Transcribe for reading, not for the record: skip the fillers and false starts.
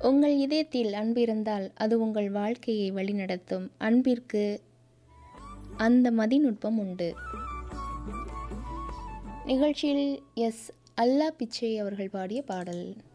உங்கள் இதயத்தில் அன்பு இருந்தால் அது உங்கள் வாழ்க்கையை வழிநடத்தும். அன்பிற்கு அந்த மதிநுட்பம் உண்டு. நிகழ்ச்சியில் எஸ். அல்லா பிச்சை அவர்கள் பாடிய பாடல்.